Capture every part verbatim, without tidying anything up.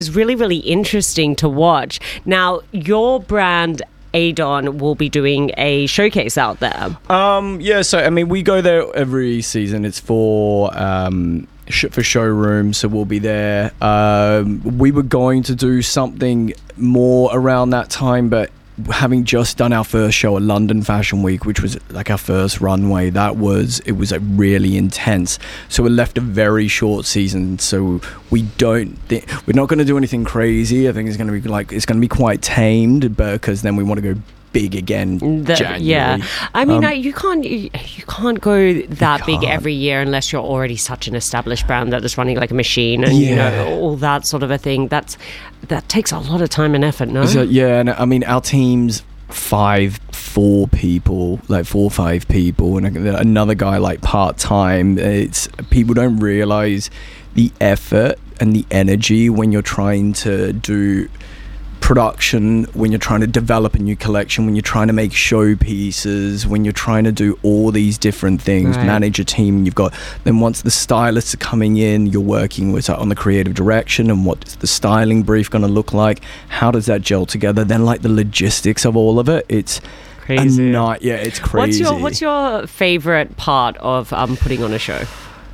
It's really, really interesting to watch. Now, your brand Adon will be doing a showcase out there. Um, yeah, so I mean, we go there every season. It's for um, sh- for showroom, so we'll be there. Um, we were going to do something more around that time, but having just done our first show at London Fashion Week, which was like our first runway, that was it was like really intense. So we left a very short season. So we don't th- we're not going to do anything crazy. I think it's going to be like it's going to be quite tamed, because then we want to go big again. The, January. Yeah, I mean, Um, I, you can't you, you can't go that big can't. every year unless you're already such an established brand that is running like a machine and Yeah. you know all that sort of a thing. That's that takes a lot of time and effort. No, So, yeah, and I mean, our team's five, four people, like four or five people, and another guy like part time. It's people don't realize the effort and the energy when you're trying to do production, when you're trying to develop a new collection, when you're trying to make show pieces, when you're trying to do all these different things, Right. manage a team. You've got then once the stylists are coming in, you're working with uh, on the creative direction and what's the styling brief going to look like. How does that gel together? Then like the logistics of all of it. It's crazy. a night. Yeah, it's crazy. What's your What's your favorite part of um putting on a show?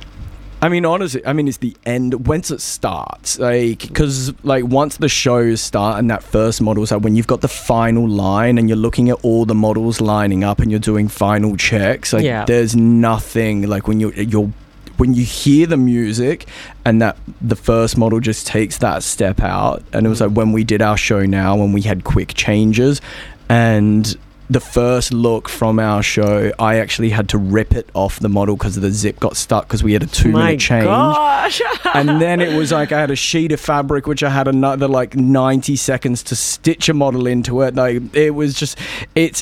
I mean, honestly, I mean, it's the end, once it starts, like, because, like, once the shows start and that first model's like, when you've got the final line and you're looking at all the models lining up and you're doing final checks, like, Yeah. there's nothing, like, when you're, you're, when you hear the music and that the first model just takes that step out, and it was like when we did our show now, when we had quick changes, and the first look from our show, I actually had to rip it off the model because the zip got stuck because we had a two My minute change. gosh. And then it was like I had a sheet of fabric which I had another like ninety seconds to stitch a model into it. Like it was just, it's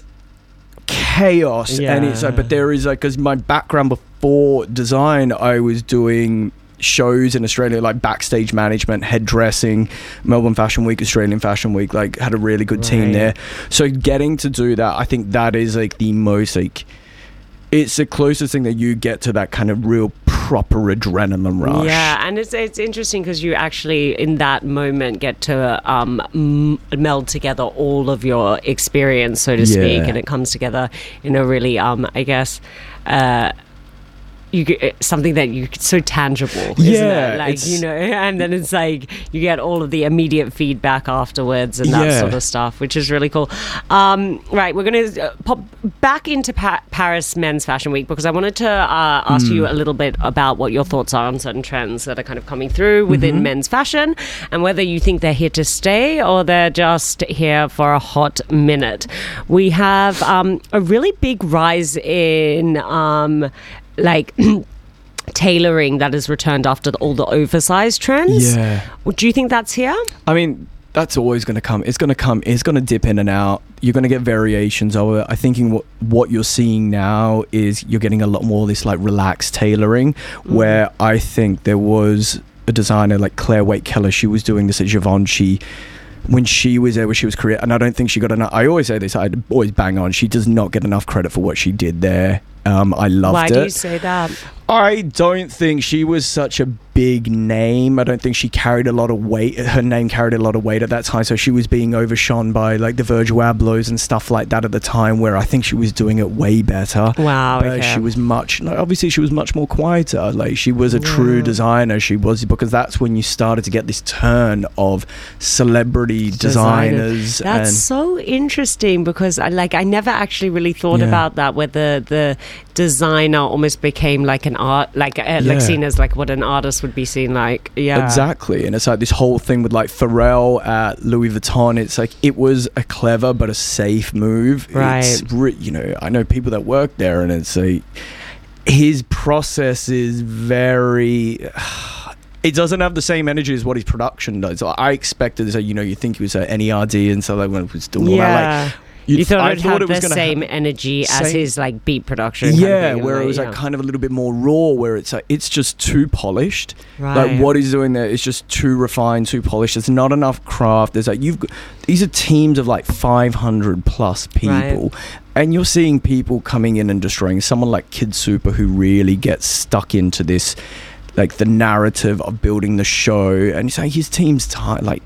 chaos. Yeah. And it's like, but there is like, because my background before design, I was doing shows in Australia, like backstage management, head dressing, Melbourne Fashion Week, Australian Fashion Week, like had a really good team Right. there. So getting to do that, I think that is like the most like, it's the closest thing that you get to that kind of real proper adrenaline rush. Yeah, and it's it's interesting because you actually in that moment get to um, m- meld together all of your experience, so to speak, Yeah. and it comes together in a really, um, I guess, uh, you get something that you so tangible, isn't Yeah, it? Like it's- you know, and then it's like you get all of the immediate feedback afterwards and that Yeah. sort of stuff, which is really cool. Um, right, we're going to pop back into pa- Paris Men's Fashion Week because I wanted to uh, ask you a little bit about what your thoughts are on certain trends that are kind of coming through within men's fashion, and whether you think they're here to stay or they're just here for a hot minute. We have um, a really big rise in um, like tailoring that has returned after the, all the oversized trends. Yeah. Well, do you think that's here? I mean, that's always going to come. It's going to come. It's going to dip in and out. You're going to get variations of it. I think in what, what you're seeing now is you're getting a lot more of this like relaxed tailoring, Mm-hmm. where I think there was a designer like Claire Waite Keller. She was doing this at Givenchy when she was there, where she was creating, and I don't think she got enough. I always say this. I always bang on. She does not get enough credit for what she did there. Um, I loved Why it. do you say that? I don't think she was such a big name. I don't think she carried a lot of weight. Her name carried a lot of weight at that time. So she was being overshone by like the Virgil Ablohs and stuff like that at the time, where I think she was doing it way better. Wow, But okay. she was much, like, obviously she was much more quieter. Like she was a true Yeah. designer. She was, because that's when you started to get this turn of celebrity designers. That's and so interesting because I like I never actually really thought Yeah. about that, where the the designer almost became like an art, like uh, Yeah. like seen as like what an artist would be seen like. Yeah, Exactly. And it's like this whole thing with like Pharrell at Louis Vuitton. It's like it was a clever but a safe move. Right. It's re- you know, I know people that work there, and it's like his process is very. It doesn't have the same energy as what his production does. Like, I expected, so you know, you think he was at N E R D and so like when it was doing all that, Yeah. like You thought I it had it was the gonna same ha- energy as same- his like beat production. kind of Yeah, thing, where it was yeah. like kind of a little bit more raw, where it's like it's just too polished. Right. Like what he's doing there is just too refined, too polished. There's not enough craft. There's like you've got, these are teams of like five hundred plus people, and you're seeing people coming in and destroying. Someone like Kid Super who really gets stuck into this like the narrative of building the show, and he's saying his team's tired, like